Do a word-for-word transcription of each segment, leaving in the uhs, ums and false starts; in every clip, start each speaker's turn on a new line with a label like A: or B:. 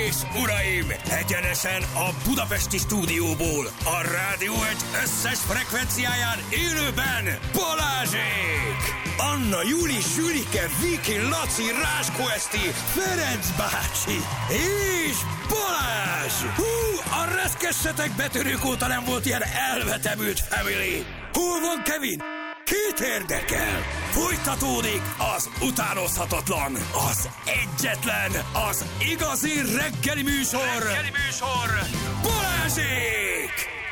A: és uraim, egyenesen a budapesti stúdióból, a Rádió egy összes frekvenciáján élőben Balázsék! Anna, Juli, Zsülike, Viki, Laci, Ráskó Eszti, Ferenc bácsi és Balázs! Hú, a reszkessetek betörők óta nem volt ilyen elvetemült family! Hol van Kevin? Kit érdekel? Folytatódik az utánozhatatlan, az egyetlen, az igazi reggeli műsor, reggeli műsor, Balázsék!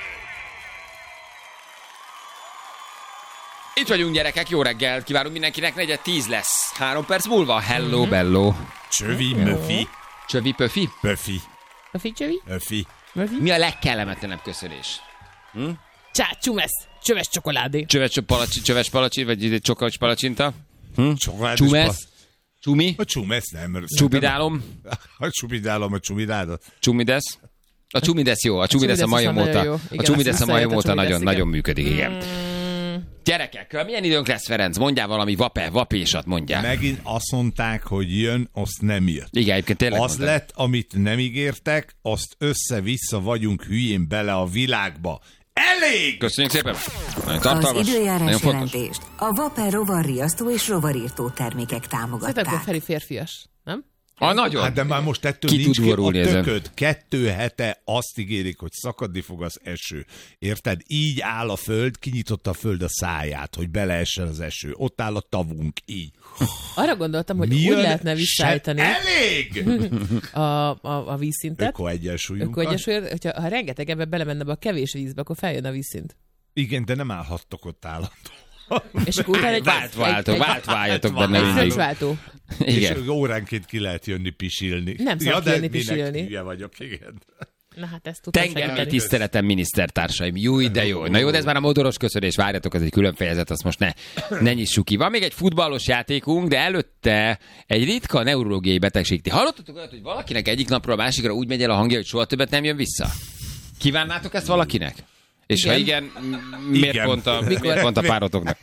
B: Itt vagyunk, gyerekek, jó reggelt kívánunk mindenkinek, negyed tíz lesz. Három perc múlva, hello, mm-hmm. bello.
C: Csövi, möfi.
B: Csövi, pöfi?
C: Pöfi.
D: Pöfi, csövi?
C: Pöfi.
B: Mi a legkellemetlenebb köszönés? Hm?
D: Csá, csumesz, csöves csokoládé.
B: Csöves palacsi, csöves palacsi, vagy csokolács palacsinta? Hm?
C: Csumesz.
B: Csumi?
C: A csumesz nem.
B: Csubidálom?
C: A csubidálom, a csumidálod.
B: Csumidesz? A csumidesz jó, a csumidesz a majom óta. A csumidesz a majom óta nagyon-nagyon működik, igen. Gyerekek, milyen időnk lesz, Ferenc? Mondjál valami vape, vapésat, mondjál.
C: Megint azt mondták, hogy jön, azt nem jött.
B: Igen, egyébként tényleg
C: Az
B: mondtam.
C: lett, amit nem ígértek, azt össze-vissza vagyunk hülyén bele a világba. Elég!
B: Köszönjük szépen. Nagyon
E: Az
B: tartalmas,
E: időjárás
B: nagyon fontos.
E: jelentést a Vaper rovarriasztó és rovarírtó termékek támogatták.
D: Szerintem Feri férfias, nem?
B: Ah, nagyon.
C: Hát de már most ettől
B: Ki
C: nincs
B: tud
C: ki a
B: borulni ezen.
C: tököd. Kettő hete azt ígérik, hogy szakadni fog az eső. Érted? Így áll a föld, kinyitotta a föld a száját, hogy beleessen az eső. Ott áll a tavunk, így.
D: Arra gondoltam, hogy
C: Mi
D: úgy
C: jön?
D: lehetne visszaállítani
C: Se- Elég!
D: a, a, a vízszintet.
C: Öko-egyensúlyunkat.
D: Öko-egyensúlyt, hogyha ha rengeteg ebbe belemenne be a kevés vízbe, akkor feljön a vízszint.
C: Igen, de nem állhattok ott állandó.
D: És akkor utána egy...
B: Vált, váltok, vált, váljatok benne
D: Egy
B: mindig.
D: fröccsváltó.
B: Igen.
C: És óránként ki lehet jönni pisilni.
D: Nem szabad
C: de
D: kijönni
C: minek
D: pisilni.
C: hülye vagyok, igen.
D: Na hát ezt tudtam
B: Tengermély
D: segíteni.
B: tiszteletem, minisztertársaim. Jó, de jó. Na jó, de ez már a modoros köszönés, várjatok, ez egy külön fejezet, azt most ne, ne nyissuk ki. Van még egy futballos játékunk, de előtte egy ritka neurológiai betegség. Ti hallottatok olyat, hogy valakinek egyik napról a másikra úgy megy el a hangja, hogy soha többet nem jön vissza? Kívánnátok ezt valakinek? És
D: Igen.
B: ha igen, m- miért,
C: Igen.
B: Pont a, miért pont a párotoknak?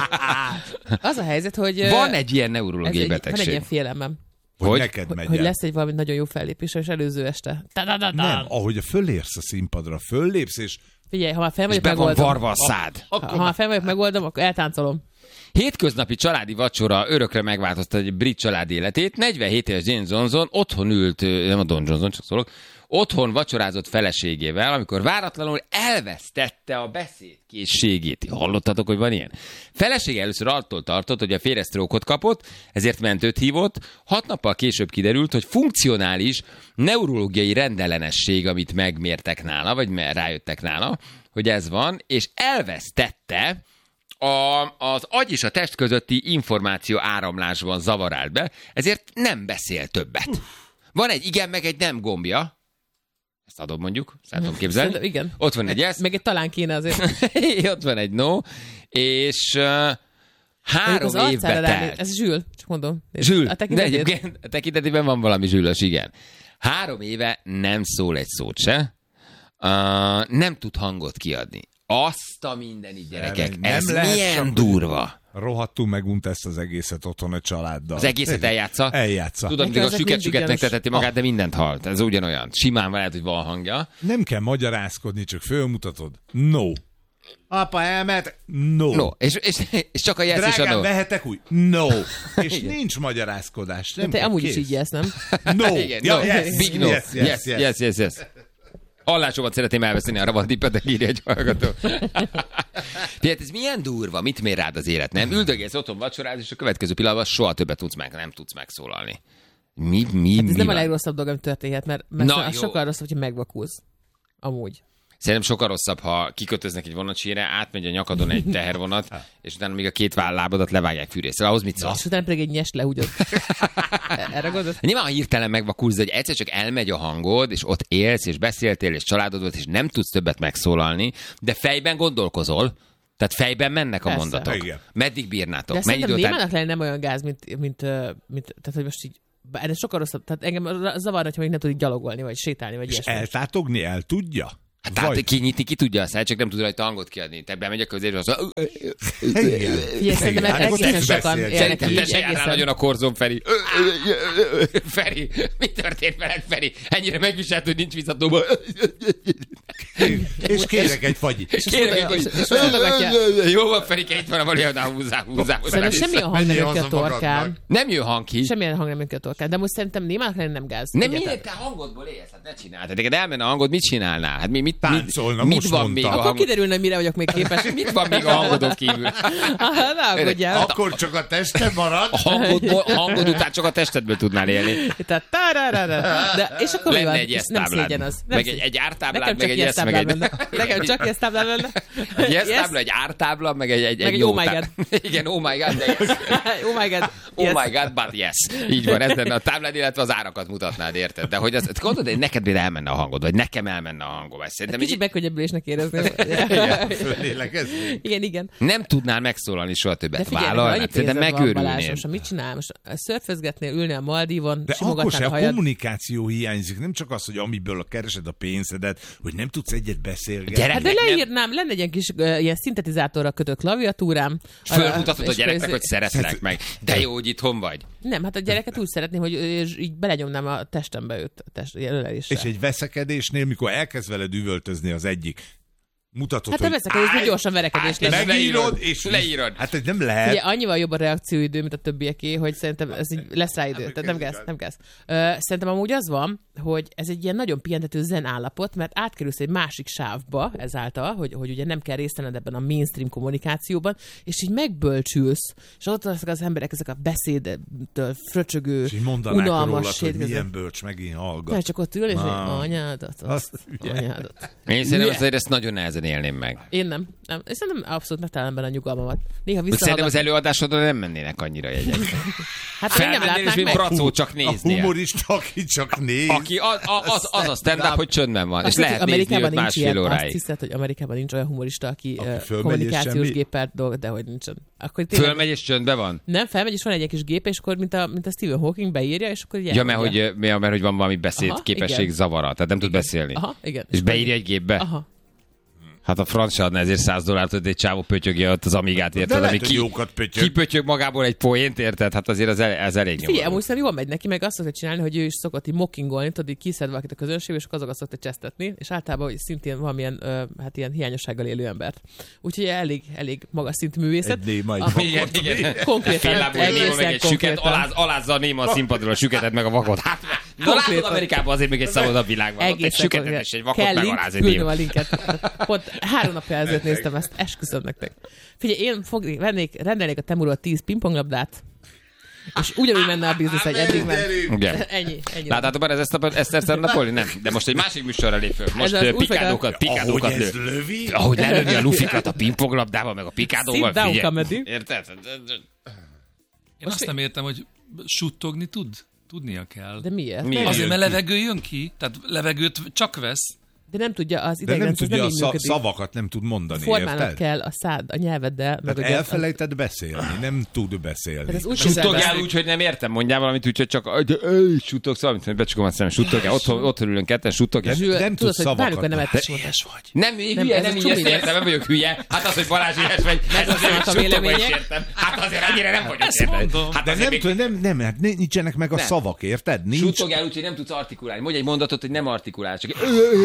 D: Az a helyzet, hogy...
B: Van egy ilyen
D: ez
B: neurológiai
D: egy, van egy
B: betegség.
D: ilyen félelmem,
C: Hogy,
B: Hogy?
C: neked megy
D: hogy
C: el.
D: lesz egy valami nagyon jó fellépés, és előző este. Ta-da-da-da.
C: Nem, ahogy fölérsz a színpadra, föllépsz, és
D: Figyelj, ha már fel
B: És
D: vagyok,
B: be van
D: megoldom.
B: varva a szád.
D: Ha, ha már fel vagyok, megoldom, akkor eltáncolom.
B: Hétköznapi családi vacsora örökre megváltoztatta egy brit család életét. negyvenhét éves James Johnson otthon ült, nem a Don Johnson, csak szólok, otthon vacsorázott feleségével, amikor váratlanul elvesztette a beszédkészségét. Hallottatok, hogy van ilyen? Felesége először attól tartott, hogy a férje sztrókot kapott, ezért mentőt hívott. Hat nappal később kiderült, hogy funkcionális neurológiai rendellenesség, amit megmértek nála, vagy rájöttek nála, hogy ez van, és elvesztette A, az agy és a test közötti információ áramlásban zavar állt be, ezért nem beszél többet. Van egy igen, meg egy nem gombja. Ezt adom mondjuk, ezt el tudom képzelni.
D: Szerintem igen.
B: Ott van egy yes.
D: Meg egy talán kéne azért.
B: Ott van egy no. És uh, három
D: Az arcára
B: évbe
D: ránéz-
B: telt.
D: Ez Zsül, csak mondom.
B: Zsül,
D: A
B: de
D: tekintetét.
B: egyébként a tekintetében van valami zsűlös, igen. Három éve nem szól egy szót se. Uh, nem tud hangot kiadni. Azt a mindenit, gyerekek,
C: Nem
B: ez
C: lehet
B: milyen
C: sem-
B: durva.
C: rohadtul megunta ezt az egészet otthon a családdal.
B: Az egészet eljátsza?
C: Eljátsza.
B: Tudom,
D: Nekem
B: hogy a
D: ezek
B: süket
D: mindig
B: süket
D: gyanús.
B: megteteti magát, de mindent halt. Ez ugyanolyan. Simán lehet, hogy van hangja.
C: Nem kell magyarázkodni, csak fölmutatod. No. Apa elment? No.
B: No, és, és, és csak a yes és a
C: Drágám,
B: no.
C: vehetek úgy? No. És nincs magyarázkodás. Nem
D: De te
C: kell,
D: amúgy
C: kész.
D: is így jelsz, nem?
C: No.
B: Igen,
C: Ja,
B: no.
C: yes,
B: Big no.
C: yes, yes,
B: yes,
C: yes.
B: yes, yes, yes. Hallásomat szeretném elveszteni, arra van tippedek, írja egy hallgató. Tehát ez milyen durva, mit mér rád az élet, nem? Üldögélsz otthon vacsoráz, és a következő pillanatban soha többet tudsz meg, nem tudsz megszólalni. Mi, mi,
D: Hát ez
B: mi
D: nem
B: van?
D: a legrosszabb dolog, ami történhet, mert, mert
B: Na,
D: Na,
B: jó.
D: sokkal rosszabb, hogyha megvakulsz. Amúgy.
B: Szerintem sokkal rosszabb, ha kikötöznek egy vonatsírre, átmegy a nyakadon egy tehervonat, és utána még a két vállábodat levágják fűrészre. Ahhoz mit szólsz?
D: És utána pedig egy nyest lehúgyod. Erre gondolsz?
B: Nyilván, ha hirtelen megvakulsz, de hogy egyszer csak elmegy a hangod, és ott élsz, és beszéltél, és családod volt, és nem tudsz többet megszólalni, de fejben gondolkozol, tehát fejben mennek a
D: Persze.
B: mondatok.
C: Igen.
B: Meddig bírnátok?
D: De
B: Mennyi
D: szerintem
B: idő után...
D: némának lenni nem olyan gáz, mint, mint, mint, mint tehát, hogy most így, ez sokkal rosszabb. Tehát engem zavarna, hogyha még nem tud így gyalogolni, vagy sétálni, vagy
C: És
D: ilyesmi.
C: eltátogni el tudja?
B: Hát tehát
C: Vagy-
B: kinyitni, ki tudja a száj, csak nem tud rajta hangot kiadni. Te bemegy a közérbe, az
C: Igen.
D: Ugye, szerintem
C: Hát akkor
D: egészen
C: te
D: sokan
C: beszélsz.
D: élnek
B: Szerintem
D: így,
B: te se járnál
D: egészen.
B: nagyon a korzon, Feri. Feri, mi történt veled, Feri? Ennyire megviselt, hogy nincs visszatóba.
C: És kérek egy fagyit.
B: Kérek,
D: És-
B: hogy...
D: és- és mondogatja.
B: Jó van, Ferike, itt van a valójában, húzzá, húzzá.
D: Szerintem semmilyen hang nem
C: Menjél
D: jön ki a
C: haza
D: torkán.
C: magadnak.
B: Nem jön hang ki.
D: Semmilyen hang nem jön ki a torkán. De most szerintem némának lenni nem gáz.
B: Nem,
D: Egyáltalán.
B: miért te hangodból élsz? Hát ne csinálj. Hát neked elmenne a hangod, mit csinálnál? Hát mi, mit,
C: Táncolna,
B: mit,
C: most
B: mit van
C: mondta.
B: még a
D: Akkor
B: hangod?
D: kiderülne, hogy mire vagyok még képes.
B: Mit van még a hangodon kívül?
D: Ah, ne aggódjál.
C: Akkor csak a tested marad.
B: A hangodból, hangod után csak a testedből tudnál élni.
D: Tehát tararara. De, és akkor mi
B: Lenne
D: van?
B: egy
D: És nem
B: esztáblád.
D: szégyen az. Nem
B: Meg egy,
D: szégyen.
B: egy ártáblád,
D: Nekem
B: meg
D: csak
B: egy
D: ilyen
B: esz, meg
D: táblád
B: egy...
D: lenne. Nekem csak ilyen táblád lenne.
B: Egy
D: Yes.
B: esztábla, egy ártábla, meg egy, egy,
D: Meg egy
B: jó
D: oh my
B: tá- Igen, oh my god, de yes.
D: Oh my god.
B: Oh
D: Yes.
B: my god, but yes. Így van, ez lenne a táblád, illetve az árakat mutatnád, érted? De hogy az, gondolod, hogy neked például elmenne a hangod, vagy nekem elmenne a hangom. Ezt szerintem
D: Kicsit
B: így
D: megkönnyebbülésnek érezném.
C: Föllélegezni.
D: Igen, igen.
B: nem tudnál megszólalni soha
D: De
B: többet.
D: figyelj, ha
B: Vállalnád?
D: annyi
B: Szerintem
D: pénzed van, Balázs,
B: megőrülnél.
D: most mit csinál? Most szörfözgetnél, ülni a Maldívon,
C: De akkor
D: simogatnád
C: se
D: a
C: a
D: hajad.
C: kommunikáció hiányzik, nem csak az, hogy amiből keresed a pénzedet, hogy nem tudsz egyet beszélgetni.
B: Gyere-
D: Hát de
B: Nem-
D: leírnám, lenne egy ilyen kis uh, ilyen szintetizátorra kötött klaviatúrám.
B: Fölmutatod a
D: És
B: gyereknek,
D: akkor-
B: hogy szeretlek meg. De jó, hogy itthon vagy.
D: Nem, hát a gyereket úgy szeretném, hogy ö, így belenyomnám a testembe őt, a test, ilyen öleléssel.
C: És egy veszekedésnél, mikor elkezd veled üvöltözni az egyik, mutatod,
D: Hát a
C: hogy
D: veszekedésnél
C: állj,
D: gyorsan verekedés
B: állj,
D: lesz.
C: megírod, és
B: Leírod.
C: Hát ez nem lehet.
D: Ugye annyival jobb a reakcióidő, mint a többieké, hogy szerintem ez így lesz rá idő. Tehát nem gáz, nem gáz. Ö, szerintem amúgy az van, hogy ez egy ilyen nagyon pihentető zen állapot, mert átkerülsz egy másik sávba ezáltal, hogy, hogy ugye nem kell részt venned ebben a mainstream kommunikációban, és így megbölcsülsz, és ott azok az emberek, ezek a beszédtől fröcsögő,
C: És így mondanák rólad,
D: unalmas
C: hogy
D: sétkező.
C: milyen bölcs megint hallgat.
D: Nem, csak ott ül, és így,
C: Ah.
D: anyádat, azt,
C: Azt ugye.
D: anyádat.
B: Én szerintem azért ezt nagyon nehezen élném meg.
D: Én nem. nem. Én szerintem abszolút megtalálom benne a nyugalmamat. Néha
B: Szerintem az
D: visszahallgatom.
B: előadásodra nem mennének annyira jegyek.
D: Hát ha én nem
B: Felmennél, és
D: látnánk
B: mint
D: meg.
B: Bracó csak
C: A
B: néznél.
C: humorista, aki csak néz.
B: Aki az, az, az a stand-up, hogy csöndben van. És
D: Azt tudod,
B: lehet
D: hogy
B: nézni
D: Amerikában
B: őt
D: nincs
B: másfél
D: ilyen, azt
B: óráig.
D: hiszed, hogy Amerikában nincs olyan humorista, aki,
C: Aki
D: uh,
C: fölmegy,
D: kommunikációs
C: és
D: géppel dolg, de hogy nincsen. Akkor tényleg
B: Fölmegy és csöndben van?
D: nem felmegy, és van egy ilyen kis gép, és akkor mint a, mint a Stephen Hawking beírja, és akkor így
B: Ja, mert
D: elmondja.
B: hogy, ja, mert hogy van valami beszédképesség
D: igen.
B: zavara, tehát nem tud beszélni.
D: Aha, igen.
B: És beírja egy gépbe?
D: Aha.
B: Hát a franc se adna ezért száz dollárt, hogy egy csávó pötyögje ott az Amigát, érted?
C: lehet,
B: Ami
C: hogy
B: ki,
C: jókat pötyög.
B: kipötyög magából egy poént, érted? Hát azért az, el, ez elég
D: Figyelj,
B: nyomorú.
D: amúgy szerintem jól megy neki, meg azt szokta csinálni, hogy ő is szokott így mockingolni, tudod, így kiszed valakit a közönségbe, és akkor azokat szokta csesztetni, és általában hogy szintén valamilyen ö, hát ilyen hiányossággal élő embert. Úgyhogy elég, elég magas szintű művészet.
C: Egy néma, egy
D: Aha.
B: Igen, igen.
D: Konkrétan,
B: Féllábú egy néma, meg egy
D: egészen
B: süket,
D: konkrétan.
B: aláz, alázza a néma a színpadról a süketet, meg a vakot. Hát, na
D: Konkrétan.
B: látod, Amerikában azért még egy szabadabb világ van. Ott egy
D: Egészen
B: süketet
D: konkrét.
B: és egy vakot
D: Kell
B: megaláz egy
D: link,
B: néma.
D: küldöm a linket. Pont három napja ezelőtt néztem ezt, esküszöm nektek. Figyelj, én fog, vennék, rendelnék a Temuról tíz pingponglabdát, és ugyanúgy menne a biznisz, hogy eddig ment.
B: Igen.
D: Ennyi, ennyi.
B: Láttátok már ez ezt a ezt, ezt a napolni? Nem. De most egy másik műsorra lép föl. Most
D: Ez az
B: ö,
D: új
B: pikádókat, pikádókat
C: Ahogy ez
B: lő.
C: lövi,
B: Ahogy lelövi a lufikat a pingponglabdával, meg a pikádóval.
D: Sit down,
B: figyelj.
D: comedy.
B: Érted?
F: Én azt nem értem, hogy suttogni tud. Tudnia kell.
D: De miért?
B: Mi?
D: Nem,
F: Azért, mert
C: jön ki?
F: levegő jön ki, tehát levegőt csak vesz.
D: de nem tudja, az
C: de nem
D: idegrendszer
C: tudja,
D: nem
C: a
D: így
C: szav-
D: működik.
C: szavakat nem tud mondani,
D: Formálnod
C: érted?
D: kell a szád, a nyelveddel. Meg
C: Tehát
D: ugye-
C: elfelejtett beszélni, nem tud beszélni.
D: Tehát ez úgy képzel
B: Suttogál
D: be-
B: úgy, hogy nem értem, mondjál valamit, úgyhogy csak suttogsz valamit, hogy becsukom a szemem, suttogál. Otthon, otthon ülünk ketten, suttogál.
C: De-
D: Zsül,
C: nem
D: tudod,
C: tud
D: hogy bármikor
C: szavakat.
D: nemet
C: De-
D: is mondtál.
F: vagy.
B: Nem,
D: Nem,
B: hülye,
D: ez
B: nem
D: a
B: így
D: csomó
B: ezt
D: ideg.
B: értem, nem vagyok hülye. Hát az, hogy Balázs ügyes vagy, ez azért
D: Megosztanak a
B: suttogva is
D: vélemények.
B: értem. Hát azért annyira nem vagyok
F: Ezt
B: érted.
F: mondom.
B: Hát
C: De
B: azért
C: nem,
B: még-
C: tud, nem, nem, hát nincsenek meg a
B: Nem.
C: szavak, érted? Nincs.
B: Suttogál úgy, hogy nem tudsz artikulálni. Mondj egy mondatot, hogy nem artikulálsz. Csak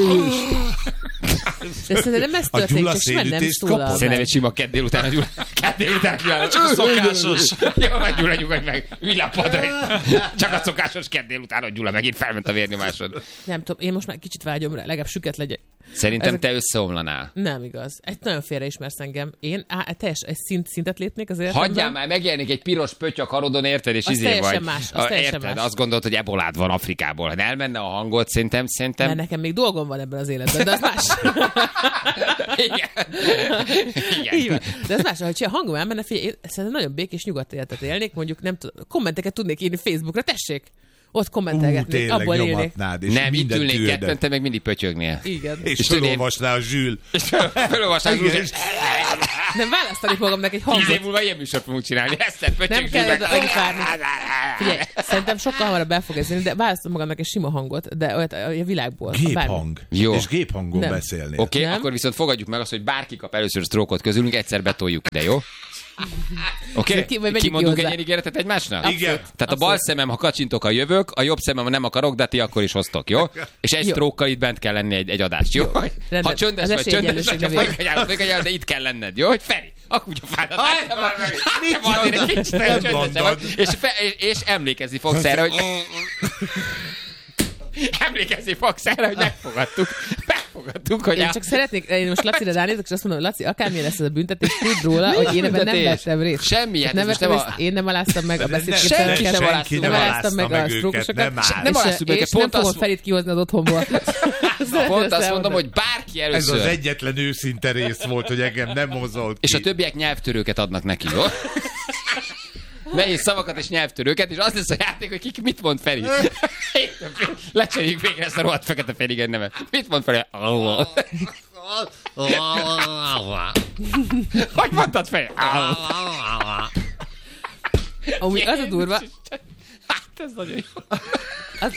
D: De szerintem nem ez
C: A
D: történik,
C: Gyula
D: csak simán nem
C: szélütést
D: szólal
C: kapott?
B: Szerintem
D: meg.
B: egy sima kedd délután a Gyula. Kedd délután a Gyula.
F: Csak a szokásos.
B: Jó, meg Gyula, nyugodj meg. Ülj a padra. Csak a szokásos kedd délután a Gyula. Megint felment a vérnyomásod.
D: Nem tudom, én most már kicsit vágyom rá, legalább süket legyek.
B: Szerintem
D: Ezek-
B: te összeomlanál.
D: Nem igaz. Egy nagyon félreismersz engem. Én á, teljes, egy szint, szintet lépnék az életemben.
B: Hagyjál már, megjelenik egy piros pötty a karodon, érted? És
D: Az
B: izé
D: teljesen
B: vagy.
D: más, az
B: A-
D: teljesen
B: érted?
D: más.
B: Azt gondolod, hogy ebolád van Afrikából. Ha elmenne a hangot, szerintem, szerintem...
D: Mert nekem még dolgom van ebben az életben, de az más.
B: Igen. Igen.
D: Így van. De ez más, hogy a hangom elmenne, figyelj, én szerintem nagyon békés, nyugodt életet élnék, mondjuk nem tudom, kommenteket tudnék írni Facebookra, tessék! ott kommentelgetnék,
C: Ú,
D: abból élnék.
C: nyomatnád, és
B: Nem, itt
C: minden
B: ülnék
C: tűrdet.
B: ketten, te meg mindig pötyögnél.
D: Igen.
C: És,
B: És
C: felolvasná a Zsül.
B: És felolvasnál,
C: Igen,
B: és
D: Nem választani magamnak egy
B: tíz
D: hangot.
B: év múlva ilyen műsort fogunk csinálni. Ezt pötyög
D: Nem kell
B: Zsülnek.
D: annyit várni. Figyelj, szerintem sokkal hamarabb el fog ezzni, de választom magamnak egy sima hangot, de olyat a világból. bármi.
C: Géphang.
B: Jó.
C: És géphangon
D: Nem.
C: beszélnél.
B: Oké, okay,
D: Nem?
B: akkor viszont fogadjuk meg azt, hogy bárki kap először sztrókot közülünk, egyszer betoljuk ide, jó? Oké?
D: Ki- vagy
B: Okay?
D: menjünk
B: Kimondunk
D: ki
B: egy
D: hozzá.
B: ilyen ígéretet egymásnak?
C: Igen.
B: Tehát a bal szemem, ha kacsintok, a jövök, a jobb szemem, ha nem akarok, de ti akkor is hoztok, jó? És egy
D: Jó.
B: sztrókkal itt bent kell lenni egy, egy adást, jó?
D: Rendben.
B: Ha csöndes
D: Az
B: vagy, csöndes vagy,
D: esélyegyenlőségre
B: ha
D: vége.
B: folyikanyálod, folyikanyálod, de itt kell lenned, jó? Hogy Feri, a kutyafádat.
C: Mit nem mondod?
B: És, fe- és, és emlékezni fogsz erre, hogy... Emlékezni fogsz erre, hogy megfogadtuk. Megfogadtuk, hogy...
D: Én
B: a-
D: csak szeretnék, én most Lacira ránézek, és azt mondom, Laci, akármilyen lesz ez a büntetés, tudd róla, hogy én ebben nem
B: büntetés?
D: vettem részt.
B: Semmi, hát
D: nem
B: ez most
D: vettem
B: nem a-
D: részt, én nem aláztam meg a
B: senki
D: beszédképteleneket,
B: sem alázta
C: Senki
B: meg.
C: nem
D: nem
C: alázta
D: aláztam meg
C: meg
D: a
C: őket,
D: sztrókosokat,
C: nem áll.
B: Nem
D: és,
B: aláztuk őket,
D: és nem
B: pont
D: fogom
B: azt-
D: Ferit kihozni az otthonból.
B: Pont azt mondom, hogy bárki
C: Ez
B: először...
C: az egyetlen őszinte rész volt, hogy engem nem mozolt ki.
B: És a többiek nyelvtörőket adnak neki, jó? Nehéz szavakat és nyelvtörőket, és az lesz a játék, hogy kik mit mond Feri. Lecseréljük végre ezt a rohadt fekete Ferigen nevet. Mit mond Feri? Hogy mondtad, Feri?
D: Amúgy az a durva,
B: Hát ez nagyon jó.
D: az,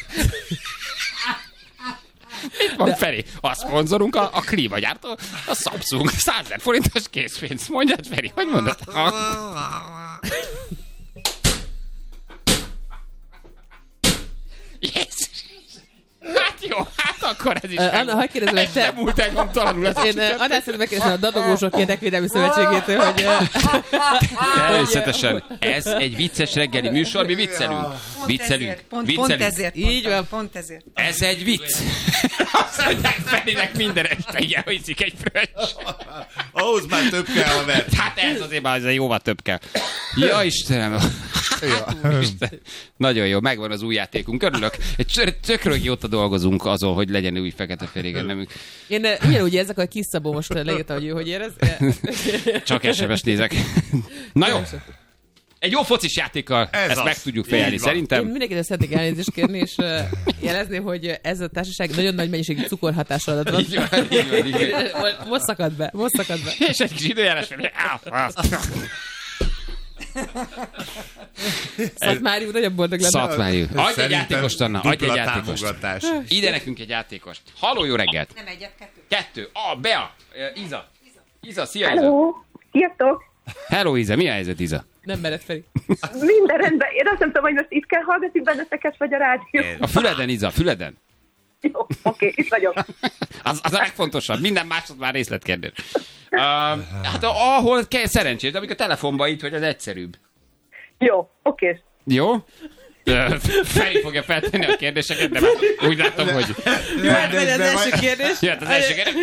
B: Mit mond Feri? A szponzorunk a, a klímagyártó, a Samsung. százezer forintos készpénz. Mondjad, Feri, hogy mondod? Jézus! Hát jó, hát akkor ez is
D: Ö, Anna, hagyj kérdezem, hogy te-
B: nem múlt el gondtalanul ez a
D: én uh, adás szerint megkérdezem a Dadogósok Érdekvédelmi Szövetségétől, hogy uh,
B: természetesen ez egy vicces reggeli műsor, mi viccelünk. Viccelünk.
G: Ezért, pont,
B: Viccelünk.
G: pont ezért.
D: Így
G: mondtam,
D: van.
G: Pont ezért.
B: Ez egy vicc. Azt mondják Ferinek minden este ilyen, hogy iszik egy fröccs.
C: Ahhoz már több kell, haver.
B: Hát ez azért már azért jóval több kell. Ja, Istenem. Isten. Nagyon jó, megvan az új játékunk. Örülök. Egy csör- tökről jóta dolgozunk azon, hogy legyen új Fekete Ferigen nemünk.
D: én uh, ugyanúgy érzek, hogy Kis Szabó most leírta, hogy ő hogy érez.
B: Csak es em es nézek. Na jó. Egy jó focis játékkal
C: Ez
B: ezt
C: az.
B: meg tudjuk
C: Így
B: fejelni,
C: van.
D: Én
B: szerintem.
D: mindenkitől szeretnék elnézést kérni, és uh, jelezni, hogy ez a társaság nagyon nagy mennyiségű cukorhatásra adott van.
B: Így van, így van, így van.
D: Most szakad be, most szakad be.
B: És egy kis időjárás felé.
D: Szatmári úr nagyon boldog lenne.
B: Szatmári. Adj egy
C: Szerintem
B: játékost, Anna, adj egy
C: dupla
B: játékost.
C: támogatás.
B: Ide nekünk egy játékost. Halló, jó reggelt.
G: Nem egyet, kettő.
B: Kettő. A, Bea. Ö, Iza. Iza, szia Iza.
H: Hello, sziasztok!
B: Hello, Iza. Mi a helyzet, Iza?
D: Nem mered Feri.
H: Minden rendben. Én azt nem tudom, hogy most itt kell hallgatni benneteket, vagy a rádió.
B: A füleden, Iza, füleden.
H: Jó, oké, itt vagyok.
B: Az, az a legfontosabb. Minden másod már részletkérdés. Uh, hát ahol kell szerencsét, amik a telefonban itt, hogy az egyszerűbb.
H: Jó, oké.
B: Jó? Ö, Feri fogja feltenni a kérdéseket, de már úgy látom, hogy
D: Jöhet meg az első kérdés.
B: jött az első kérdés.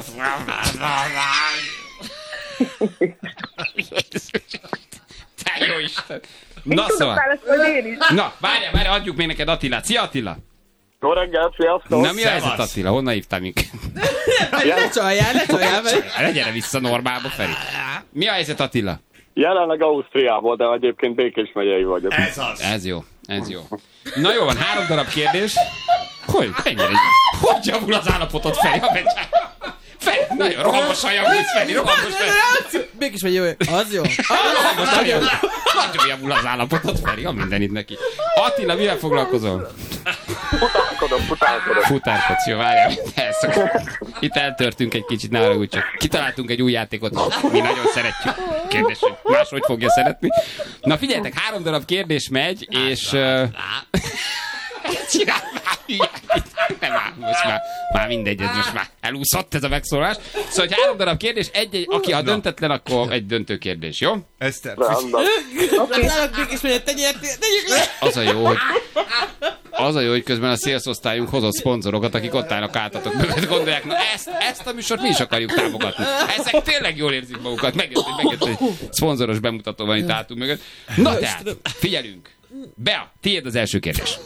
B: Te jó Isten!
H: Én
B: Na
H: tudok
B: szóval,
H: válaszolni én is.
B: na, várjál, várjál, adjuk még neked Attilát. Szia Attila!
I: Jó reggelt, sziasztok!
B: Na mi a helyzet Attila? Honnan hívtál minket?
D: Ne csaljál, ne csaljál, mert
B: Ne gyere vissza normálba, Feri. Mi a helyzet Attila?
I: Jelenleg Ausztriából, de egyébként Békés megyei vagyok.
C: Ez az.
B: Ez jó, ez jó. Na jó van, három darab kérdés. Hogy? Mennyire? Hogy javul az állapotod, Feri? Ha becsár. Feri, nagyon rohamosan javulsz, Feri, rohamos Feri.
D: mégis vagy jó. Az jó.
B: Rohamosan javul. Nagyon javul az állapotod, Feri, ha mindenit neki. Attila, mivel foglalkozol?
I: Futálkodok, futálkodok.
B: Futárkodsz, jó, várjál. Elszok. Itt eltörtünk egy kicsit, ne haragudj csak. Kitaláltunk egy új játékot, mi nagyon szeretjük. Kérdés, hogy máshogy fogja szeretni. Na figyeljetek, három darab kérdés megy, és... Uh... Csinál már hülyát. Nem áll, most már, már mindegy, ez most már elúszott ez a megszólás. Szóval, hogy három darab kérdés, egy-egy, aki ha döntetlen, akkor egy döntő kérdés, jó?
C: Eszter,
I: Rendben.
D: Gratulálok Békés megyet, te nyertél, tegyük le!
B: Az a jó, hogy az a jó, hogy közben a sales osztályunk hozott szponzorokat, akik ott állnak átatok mögött, gondolják, na ezt, ezt a műsort mi is akarjuk támogatni. Ezek tényleg jól érzik magukat. Megjött, hogy megjött, hogy szponzoros bemutató van itt átunk mögött. Na tehát, figyelünk. Bea, tiéd az első kérdés.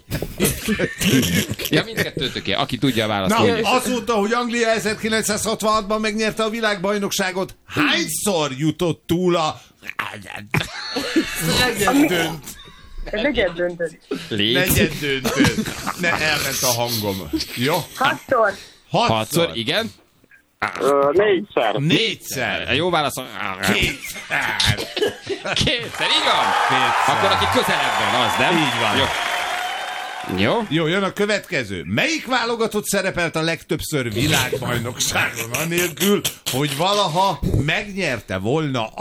B: Ja, mindkettőtöké, aki tudja a választ.
C: Na,
B: mondja.
C: azóta, hogy Anglia ezerkilencszázhatvanhatban megnyerte a világbajnokságot, hányszor jutott túl a... dönt?
H: Negyed döntő.
B: Légy.
C: Negyed döntő. Ne, elment a hangom. Jó?
H: Hatszor.
C: Hatszor.
B: Hatszor, igen.
I: Ö, négyszer.
C: Négyszer.
B: Jó válasz.
C: Kétszer.
B: Kétszer, igen.
C: Kétszer.
B: Akkor aki közelebb van, az, nem?
C: Így van.
B: Jó. Jó.
C: Jó, jön a következő. Melyik válogatott szerepelt a legtöbbször világbajnokságon, anélkül, hogy valaha megnyerte volna